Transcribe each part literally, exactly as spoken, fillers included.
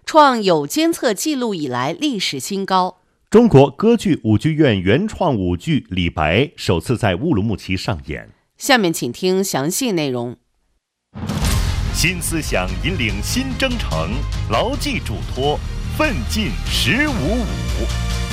创有监测记录以来历史新高。 中国歌剧舞剧院原创舞剧《李白》首次在乌鲁木齐上演。 下面请听详细内容。 新思想引领新征程，牢记嘱托，奋进十五五。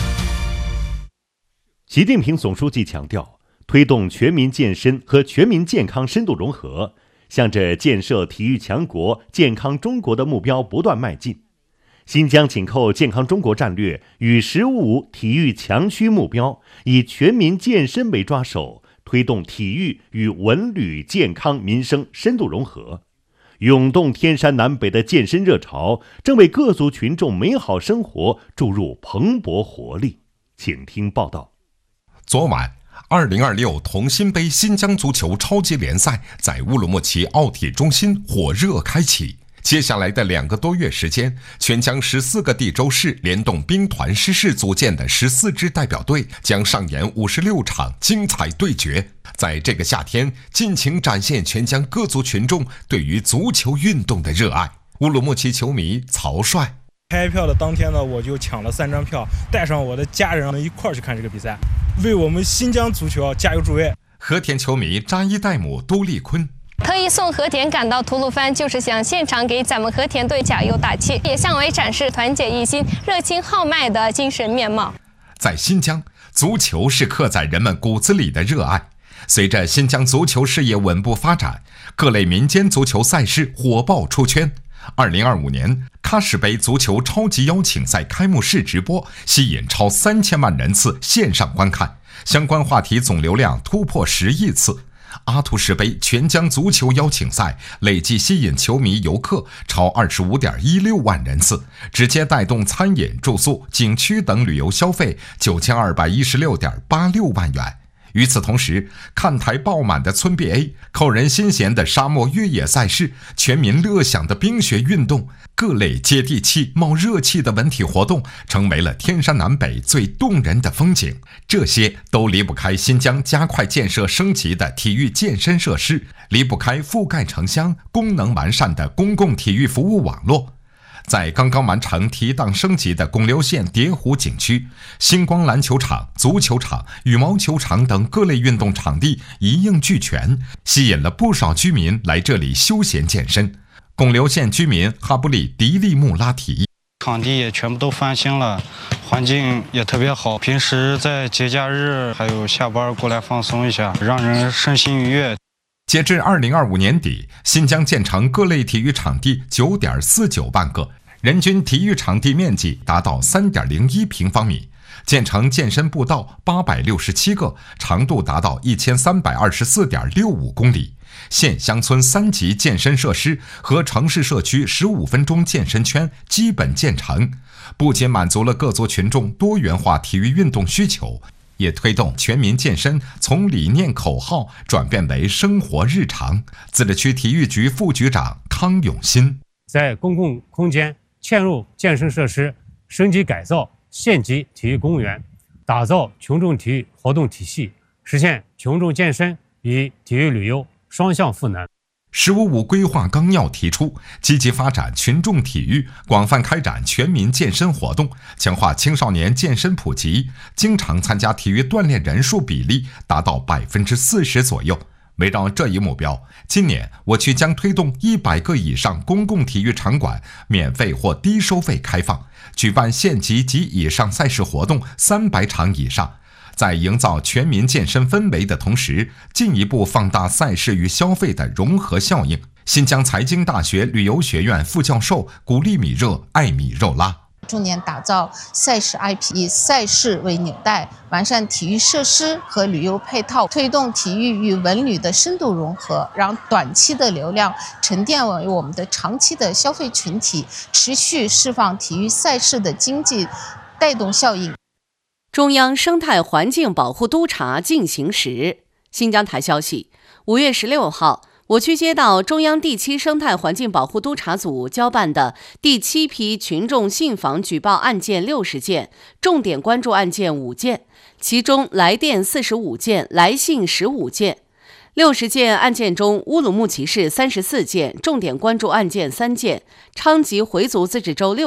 习近平总书记强调，推动全民健身和全民健康深度融合，向着建设体育强国、健康中国的目标不断迈进。新疆紧扣健康中国战略与“十五五”体育强区目标，以全民健身为抓手，推动体育与文旅健康民生深度融合。涌动天山南北的健身热潮，正为各族群众美好生活注入蓬勃活力。请听报道。 昨晚，二零二六同心杯新疆足球超级联赛在乌鲁木齐奥体中心火热开启。接下来的两个多月时间，全疆十四个地州市联动兵团师事组建的十四支代表队将上演五十六场精彩对决，在这个夏天尽情展现全疆各族群众对于足球运动的热爱。乌鲁木齐球迷曹帅： 开票的当天呢，我就抢了三张票，带上我的家人们一块儿去看这个比赛，为我们新疆足球加油助威。 和田球迷扎伊代姆都利坤： 特意送和田赶到吐鲁番，就是想现场给咱们和田队加油打气，也向为展示团结一心、热情豪迈的精神面貌。 在新疆，足球是刻在人们骨子里的热爱。随着新疆足球事业稳步发展，各类民间足球赛事火爆出圈。二零二五年喀什杯足球超级邀请赛开幕式直播吸引超三千万人次线上观看，相关话题总流量突破十亿次。阿图什杯全疆足球邀请赛累计吸引球迷游客超 二十五点一六万人次，直接带动餐饮、住宿、景区等旅游消费 九千二百一十六点八六万元。与此同时，看台爆满的村 B A， 扣人心弦的沙漠越野赛事，全民乐享的冰雪运动，各类接地气、冒热气的文体活动，成为了天山南北最动人的风景。这些都离不开新疆加快建设升级的体育健身设施，离不开覆盖城乡、功能完善的公共体育服务网络。在刚刚完成提档升级的贡留县叠湖景区，星光篮球场、足球场、羽毛球场等各类运动场地一应俱全，吸引了不少居民来这里休闲健身。贡留县居民哈布里迪利木拉提： 场地也全部都翻新了，环境也特别好，平时在节假日还有下班过来放松一下，让人身心愉悦。 截至二零二五年底，新疆建成各类体育场地 九点四九万个，人均体育场地面积达到 三点零一平方米，建成健身步道八百六十七个，长度达到一千三百二十四点六五公里。县乡村三级健身设施和城市社区十五分钟健身圈基本建成，不仅满足了各族群众多元化体育运动需求，也推动全民健身从理念口号转变为生活日常。自治区体育局副局长康永新： 在公共空间嵌入健身设施，升级改造县级体育公园，打造群众体育活动体系，实现群众健身与体育旅游双向赋能。 十五五规划纲要提出，积极发展群众体育，广泛开展全民健身活动，强化青少年健身普及，经常参加体育锻炼人数比例达到百分之四十左右。围绕这一目标，今年我区将推动一百个以上公共体育场馆免费或低收费开放，举办县级及以上赛事活动三百场以上。在营造全民健身氛围的同时，进一步放大赛事与消费的融合效应。新疆财经大学旅游学院副教授古利米热艾米肉拉： 重点打造赛事 I P， 以赛事为纽带，完善体育设施和旅游配套，推动体育与文旅的深度融合，让短期的流量沉淀为我们的长期的消费群体，持续释放体育赛事的经济带动效应。 中央生态环境保护督查进行时。新疆台消息，五月十六号，我区接到中央第七生态环境保护督查组交办的第七批群众信访举报案件六十件，重点关注案件五件，其中来电四十五件，来信十五件。六十件案件中，乌鲁木齐市三十四件，重点关注案件三件，昌吉回族自治州六